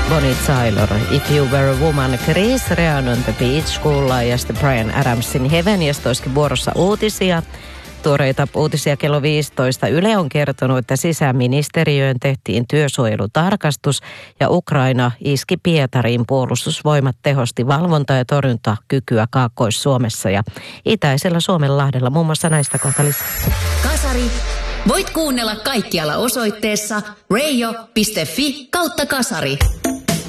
Bonnie Tyler, If You Were a Woman, Chris Rea on the Beach, kuullaan ja sitten Bryan Adamsin Heaven, ja olisikin vuorossa uutisia. Tuoreita uutisia kello 15. Yle on kertonut, että sisäministeriöön tehtiin työsuojelutarkastus ja Ukraina iski Pietariin. Puolustusvoimat tehosti valvonta- ja torjuntakykyä Kaakkois-Suomessa ja itäisellä Suomenlahdella. Muun muassa näistä kohta lisää. Kasari. Voit kuunnella kaikkialla osoitteessa radio.fi/kasari.